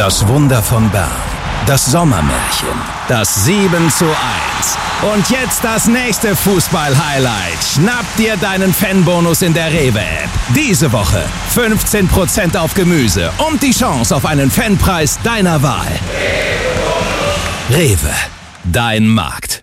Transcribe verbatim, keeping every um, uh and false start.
Das Wunder von Bern. Das Sommermärchen. Das sieben zu eins. Und jetzt das nächste Fußball-Highlight. Schnapp dir deinen Fanbonus in der Rewe-App. Diese Woche fünfzehn Prozent auf Gemüse und die Chance auf einen Fanpreis deiner Wahl. Rewe, dein Markt.